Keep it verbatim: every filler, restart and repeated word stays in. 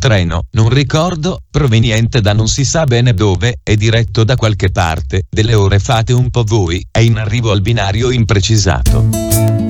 treno, non ricordo, proveniente da non si sa bene dove, e diretto da qualche parte, delle ore fate un po' voi, è in arrivo al binario imprecisato.